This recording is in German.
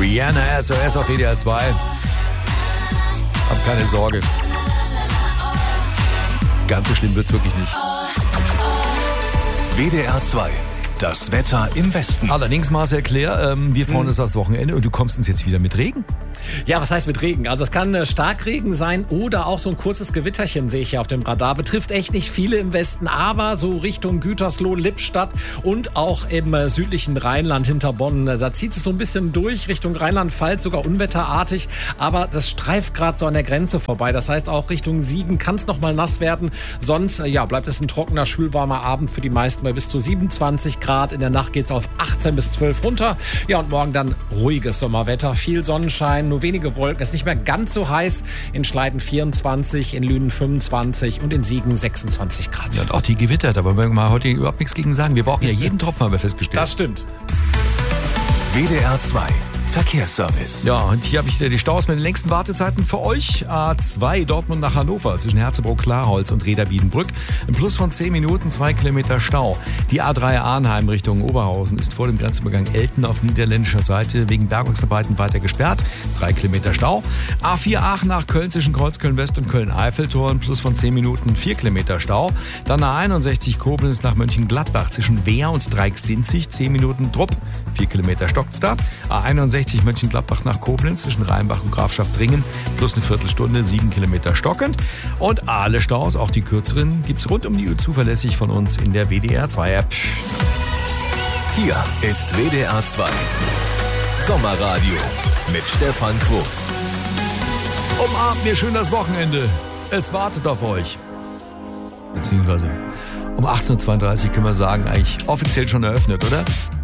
Rihanna, SOS auf WDR 2. Hab keine Sorge. Ganz so schlimm wird's wirklich nicht. WDR 2. Das Wetter im Westen. Allerdings, Marcel Claire, wir freuen uns aufs Wochenende und du kommst uns jetzt wieder mit Regen. Ja, was heißt mit Regen? Also es kann Starkregen sein oder auch so ein kurzes Gewitterchen, sehe ich hier auf dem Radar. Betrifft echt nicht viele im Westen, aber so Richtung Gütersloh, Lippstadt und auch im südlichen Rheinland hinter Bonn. Da zieht es so ein bisschen durch Richtung Rheinland-Pfalz, sogar unwetterartig. Aber das streift gerade so an der Grenze vorbei. Das heißt, auch Richtung Siegen kann es noch mal nass werden. Sonst bleibt es ein trockener, schwülwarmer Abend für die meisten bei bis zu 27 Grad. In der Nacht geht es auf 18 bis 12 runter. Ja, und morgen dann ruhiges Sommerwetter, viel Sonnenschein, nur wenige Wolken. Es ist nicht mehr ganz so heiß. In Schleiden 24, in Lünen 25 und in Siegen 26 Grad. Ja, und auch die Gewitter, da wollen wir mal heute überhaupt nichts gegen sagen. Wir brauchen ja jeden Tropfen, haben wir festgestellt. Das stimmt. WDR 2. Verkehrsservice. Ja, und hier habe ich die Staus mit den längsten Wartezeiten für euch. A2 Dortmund nach Hannover zwischen Herzebrook-Klarholz und Reda-Wiedenbrück. Ein Plus von 10 Minuten, 2 Kilometer Stau. Die A3 Arnheim Richtung Oberhausen ist vor dem Grenzübergang Elten auf niederländischer Seite wegen Bergungsarbeiten weiter gesperrt. 3 Kilometer Stau. A4 Aachen nach Köln zwischen Kreuzköln-West und Köln-Eiffeltor. Ein Plus von 10 Minuten, 4 Kilometer Stau. Dann A61 Koblenz nach Mönchengladbach zwischen Wehr und Dreiecksinzig. 10 Minuten Drupp. 4 Kilometer stockt's da. A61 Mönchengladbach nach Koblenz zwischen Rheinbach und Grafschaft-Dringen plus eine Viertelstunde, 7 Kilometer stockend. Und alle Staus, auch die kürzeren, gibt's rund um die Uhr zuverlässig von uns in der WDR 2 App. Hier ist WDR 2. Sommerradio mit Stefan Quos. Umarmt mir schön das Wochenende. Es wartet auf euch. Beziehungsweise um 18.32 Uhr können wir sagen, eigentlich offiziell schon eröffnet, oder?